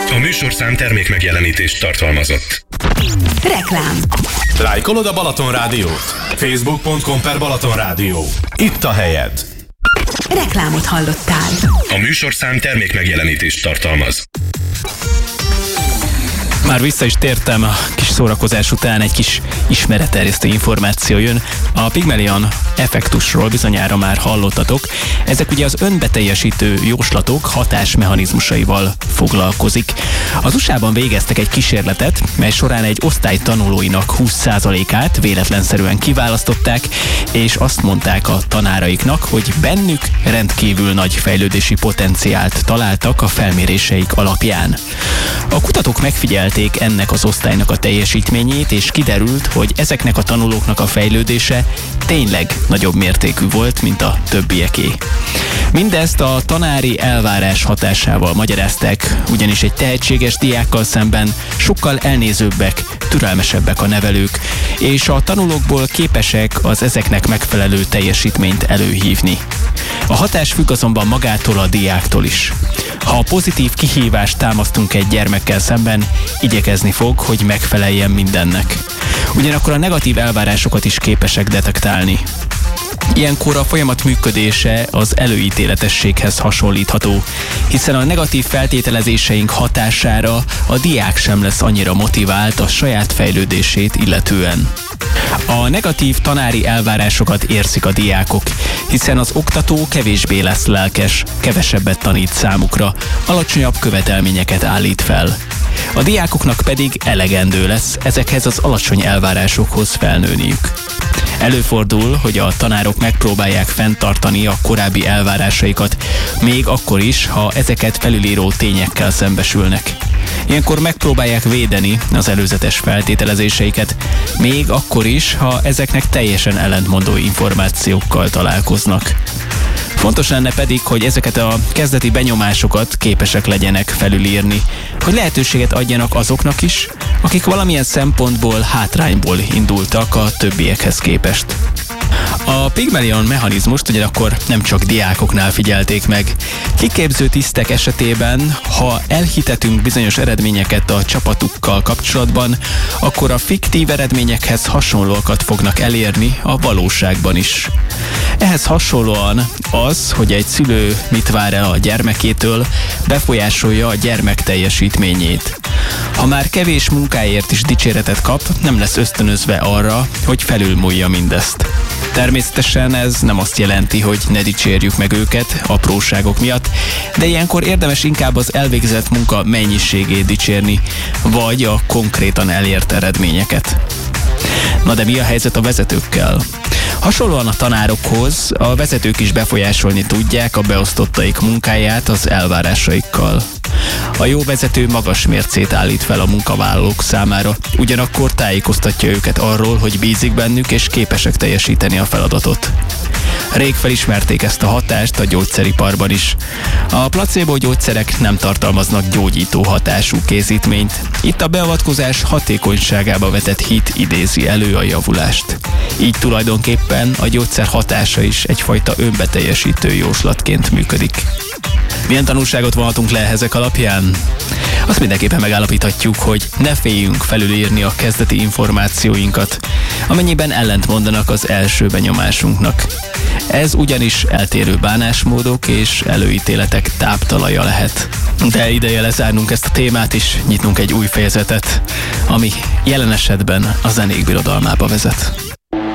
A műsorszám termék megjelenítést tartalmazott. Reklám. Lájkolod a Balaton Rádiót? Facebook.com/Balaton Rádió. Itt a helyed. Reklámot hallottál. A műsorszám termék megjelenítést tartalmaz. Már vissza is tértem a kis szórakozás után, egy kis ismeretterjesztő információ jön. A Pygmalion effektusról bizonyára már hallottatok. Ezek ugye az önbeteljesítő jóslatok hatásmechanizmusaival foglalkozik. Az USA-ban végeztek egy kísérletet, mely során egy osztály tanulóinak 20%-át véletlenszerűen kiválasztották, és azt mondták a tanáraiknak, hogy bennük rendkívül nagy fejlődési potenciált találtak a felméréseik alapján. A kutatók megfigyelték ennek az osztálynak a teljesítményét, és kiderült, hogy ezeknek a tanulóknak a fejlődése tényleg nagyobb mértékű volt, mint a többieké. Mindezt a tanári elvárás hatásával magyarázták, ugyanis egy tehetséges diákkal szemben sokkal elnézőbbek, türelmesebbek a nevelők, és a tanulókból képesek az ezeknek megfelelő teljesítményt előhívni. A hatás függ azonban magától a diáktól is. Ha a pozitív kihívást támasztunk egy gyermekkel szemben, igyekezni fog, hogy megfeleljen mindennek. Ugyanakkor a negatív elvárásokat is képesek detektálni. Ilyenkor a folyamat működése az előítéletességhez hasonlítható, hiszen a negatív feltételezéseink hatására a diák sem lesz annyira motivált a saját fejlődését illetően. A negatív tanári elvárásokat érzik a diákok, hiszen az oktató kevésbé lesz lelkes, kevesebbet tanít számukra, alacsonyabb követelményeket állít fel. A diákoknak pedig elegendő lesz ezekhez az alacsony elvárásokhoz felnőniük. Előfordul, hogy a tanárok megpróbálják fenntartani a korábbi elvárásaikat, még akkor is, ha ezeket felülíró tényekkel szembesülnek. Ilyenkor megpróbálják védeni az előzetes feltételezéseiket, még akkor is, ha ezeknek teljesen ellentmondó információkkal találkoznak. Fontos lenne pedig, hogy ezeket a kezdeti benyomásokat képesek legyenek felülírni, hogy lehetőséget adjanak azoknak is, akik valamilyen szempontból hátrányból indultak a többiekhez képest. A Pygmalion mechanizmust ugyanakkor nem csak diákoknál figyelték meg. Kiképző tisztek esetében, ha elhitetünk bizonyos eredményeket a csapatukkal kapcsolatban, akkor a fiktív eredményekhez hasonlóakat fognak elérni a valóságban is. Ehhez hasonlóan az, hogy egy szülő mit vár el a gyermekétől, befolyásolja a gyermek teljesítményét. Ha már kevés munkáért is dicséretet kap, nem lesz ösztönözve arra, hogy felülmúlja mindezt. Természetesen ez nem azt jelenti, hogy ne dicsérjük meg őket apróságok miatt, de ilyenkor érdemes inkább az elvégzett munka mennyiségét dicsérni, vagy a konkrétan elért eredményeket. Na de mi a helyzet a vezetőkkel? Hasonlóan a tanárokhoz, a vezetők is befolyásolni tudják a beosztottaik munkáját az elvárásaikkal. A jó vezető magas mércét állít fel a munkavállalók számára, ugyanakkor tájékoztatja őket arról, hogy bízik bennük és képesek teljesíteni a feladatot. Rég felismerték ezt a hatást a gyógyszeriparban is. A placebo gyógyszerek nem tartalmaznak gyógyító hatású készítményt. Itt a beavatkozás hatékonyságába vetett hit idézi elő a javulást. Így tulajdonképpen a gyógyszer hatása is egyfajta önbeteljesítő jóslatként működik. Milyen tanulságot vonhatunk le ezek alapján? Azt mindenképpen megállapíthatjuk, hogy ne féljünk felülírni a kezdeti információinkat, amennyiben ellentmondanak az első benyomásunknak. Ez ugyanis eltérő bánásmódok és előítéletek táptalaja lehet. De ideje lezárnunk ezt a témát és nyitnunk egy új fejezetet, ami jelen esetben a zenék birodalmába vezet.